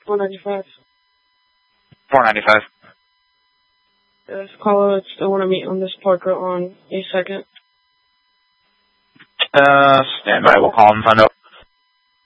495. 495. This caller, I want to meet on this Parker on A2nd. Stand by. We'll call and find out.